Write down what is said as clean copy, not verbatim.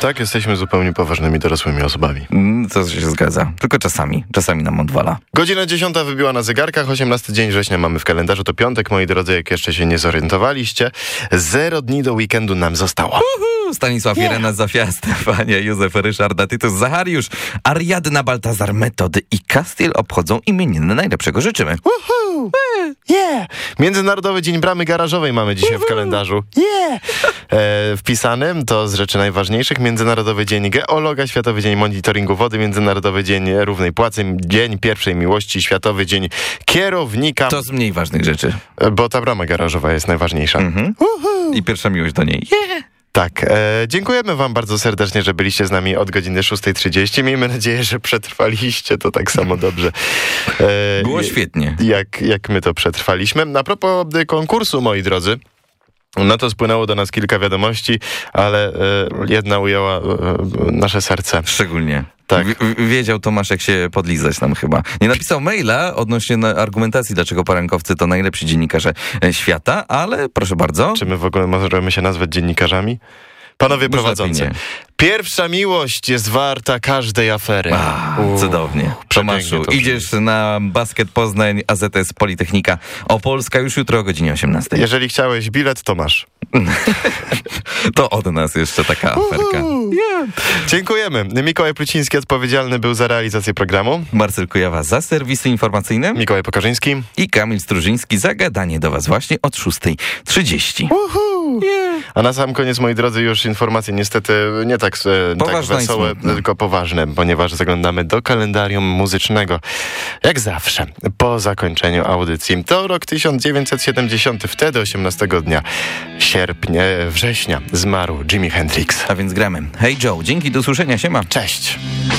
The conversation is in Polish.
Tak, jesteśmy zupełnie poważnymi, dorosłymi osobami. To się zgadza. Tylko czasami nam odwala. Godzina 10 wybiła na zegarkach, 18 dzień września mamy w kalendarzu, to piątek, moi drodzy, jak jeszcze się nie zorientowaliście. 0 dni do weekendu nam zostało. Stanisław, Irena, Zofia, Stefania, Józef, Ryszarda, Tytus, Zachariusz, Ariadna, Baltazar, Metody i Kastiel obchodzą imieniny. Najlepszego życzymy. Yeah! Międzynarodowy Dzień Bramy Garażowej mamy dzisiaj w kalendarzu. Yeah! Wpisanym to z rzeczy najważniejszych Międzynarodowy Dzień Geologa, Światowy Dzień Monitoringu Wody, Międzynarodowy Dzień Równej Płacy, Dzień Pierwszej Miłości, Światowy Dzień Kierownika. To z mniej ważnych rzeczy. Bo ta brama garażowa jest najważniejsza. I pierwsza miłość do niej. Tak, dziękujemy wam bardzo serdecznie, że byliście z nami od godziny 6:30. Miejmy nadzieję, że przetrwaliście to tak samo dobrze. Było świetnie. Jak my to przetrwaliśmy. A propos konkursu, moi drodzy, no to spłynęło do nas kilka wiadomości, ale jedna ujęła nasze serce. Szczególnie. Tak. Wiedział Tomasz, jak się podlizać nam chyba. Nie napisał maila odnośnie argumentacji, dlaczego parankowcy to najlepsi dziennikarze świata, ale proszę bardzo. Czy my w ogóle możemy się nazwać dziennikarzami? Panowie prowadzący. Pierwsza miłość jest warta każdej afery. Cudownie. Tomaszu, idziesz na Basket Poznań, AZS Politechnika Opolska już jutro o godzinie 18. Jeżeli chciałeś bilet, to masz. To od nas jeszcze taka aferka. Yeah. Dziękujemy. Mikołaj Pluciński odpowiedzialny był za realizację programu. Marcel Kujawa za serwisy informacyjne. Mikołaj Pokarzyński. I Kamil Strużyński za gadanie do was właśnie od 6:30. Yeah. A na sam koniec, moi drodzy, już informacje niestety nie tak wesołe, tylko poważne, ponieważ zaglądamy do kalendarium muzycznego. Jak zawsze, po zakończeniu audycji. To rok 1970, wtedy 18 dnia września zmarł Jimi Hendrix. A więc gramy. Hey Joe, dzięki, do usłyszenia, siema. Cześć.